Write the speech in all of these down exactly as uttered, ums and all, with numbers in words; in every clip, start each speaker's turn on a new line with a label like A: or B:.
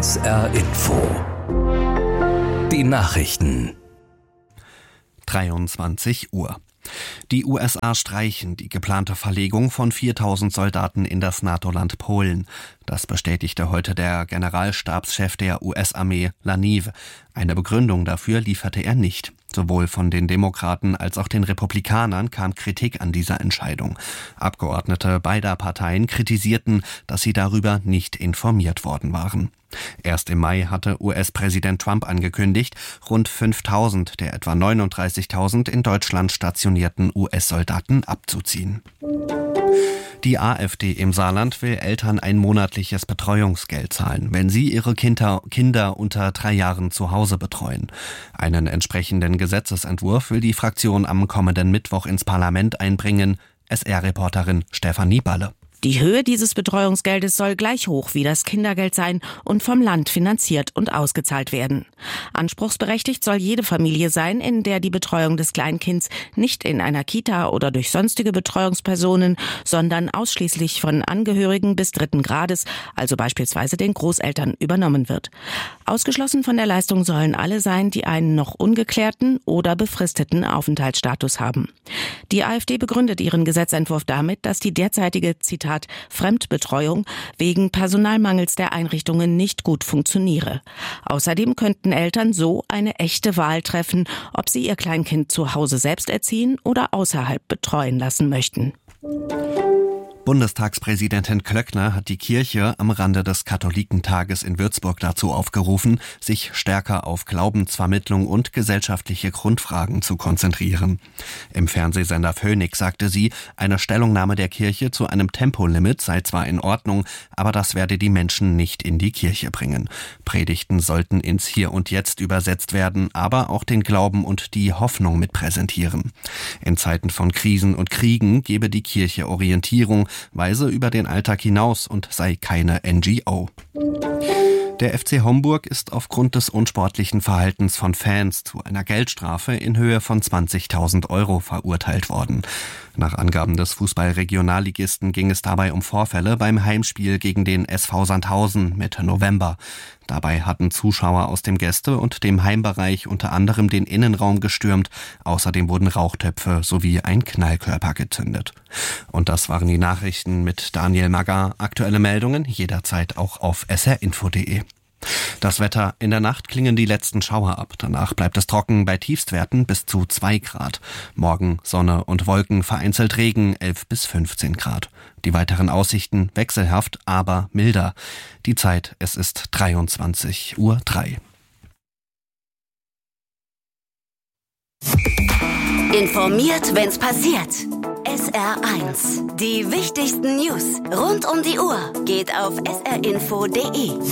A: S R Info. Die Nachrichten.
B: dreiundzwanzig Uhr. Die U S A streichen die geplante Verlegung von viertausend Soldaten in das NATO-Land Polen. Das bestätigte heute der Generalstabschef der U S-Armee, Laniv. Eine Begründung dafür lieferte er nicht. Sowohl von den Demokraten als auch den Republikanern kam Kritik an dieser Entscheidung. Abgeordnete beider Parteien kritisierten, dass sie darüber nicht informiert worden waren. Erst im Mai hatte U S-Präsident Trump angekündigt, rund fünftausend der etwa neununddreißigtausend in Deutschland stationierten U S-Soldaten abzuziehen. Die AfD im Saarland will Eltern ein monatliches Betreuungsgeld zahlen, wenn sie ihre Kinder, Kinder unter drei Jahren zu Hause betreuen. Einen entsprechenden Gesetzesentwurf will die Fraktion am kommenden Mittwoch ins Parlament einbringen. S R-Reporterin Stefanie Balle.
C: Die Höhe dieses Betreuungsgeldes soll gleich hoch wie das Kindergeld sein und vom Land finanziert und ausgezahlt werden. Anspruchsberechtigt soll jede Familie sein, in der die Betreuung des Kleinkinds nicht in einer Kita oder durch sonstige Betreuungspersonen, sondern ausschließlich von Angehörigen bis dritten Grades, also beispielsweise den Großeltern, übernommen wird. Ausgeschlossen von der Leistung sollen alle sein, die einen noch ungeklärten oder befristeten Aufenthaltsstatus haben. Die AfD begründet ihren Gesetzentwurf damit, dass die derzeitige, Zitat, Fremdbetreuung wegen Personalmangels der Einrichtungen nicht gut funktioniere. Außerdem könnten Eltern so eine echte Wahl treffen, ob sie ihr Kleinkind zu Hause selbst erziehen oder außerhalb betreuen lassen möchten.
B: Bundestagspräsidentin Klöckner hat die Kirche am Rande des Katholikentages in Würzburg dazu aufgerufen, sich stärker auf Glaubensvermittlung und gesellschaftliche Grundfragen zu konzentrieren. Im Fernsehsender Phoenix sagte sie, eine Stellungnahme der Kirche zu einem Tempolimit sei zwar in Ordnung, aber das werde die Menschen nicht in die Kirche bringen. Predigten sollten ins Hier und Jetzt übersetzt werden, aber auch den Glauben und die Hoffnung mit präsentieren. In Zeiten von Krisen und Kriegen gebe die Kirche Orientierung, weise über den Alltag hinaus und sei keine N G O. Der F C Homburg ist aufgrund des unsportlichen Verhaltens von Fans zu einer Geldstrafe in Höhe von zwanzigtausend Euro verurteilt worden. Nach Angaben des Fußballregionalligisten ging es dabei um Vorfälle beim Heimspiel gegen den S V Sandhausen Mitte November. Dabei hatten Zuschauer aus dem Gäste- und dem Heimbereich unter anderem den Innenraum gestürmt. Außerdem wurden Rauchtöpfe sowie ein Knallkörper gezündet. Und das waren die Nachrichten mit Daniel Magger. Aktuelle Meldungen jederzeit auch auf s r info punkt d e. Das Wetter: In der Nacht klingen die letzten Schauer ab. Danach bleibt es trocken bei Tiefstwerten bis zu zwei Grad. Morgen Sonne und Wolken, vereinzelt Regen, elf bis fünfzehn Grad. Die weiteren Aussichten wechselhaft, aber milder. Die Zeit: Es ist dreiundzwanzig Uhr drei.
D: Informiert, wenn's passiert. S R eins. Die wichtigsten News rund um die Uhr geht auf s r info punkt d e.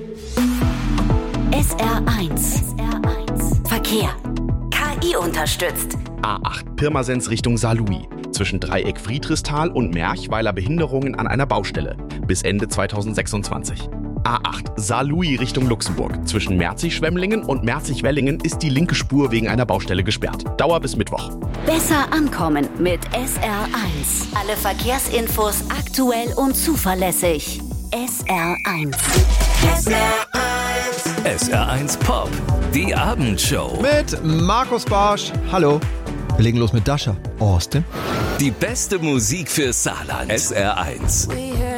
D: S R eins. Verkehr. K I unterstützt.
E: A acht Pirmasens Richtung Saarlouis. Zwischen Dreieck Friedrichsthal und Merchweiler Behinderungen an einer Baustelle. Bis Ende zweitausendsechsundzwanzig. A acht Saarlouis Richtung Luxemburg. Zwischen Merzig-Schwemmlingen und Merzig-Wellingen ist die linke Spur wegen einer Baustelle gesperrt. Dauer bis Mittwoch.
D: Besser ankommen mit S R eins. Alle Verkehrsinfos aktuell und zuverlässig. S R eins. S R eins.
A: S R eins Pop, die Abendshow.
F: Mit Markus Barsch. Hallo. Wir legen los mit Dasha. Austin.
A: Die beste Musik für Saarland. S R eins.